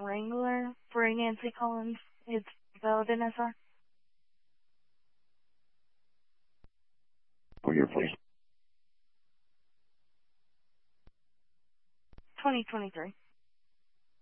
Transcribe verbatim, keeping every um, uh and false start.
Wrangler for Nancy Collins. It's valid in S R. Oh, here, please. twenty twenty-three.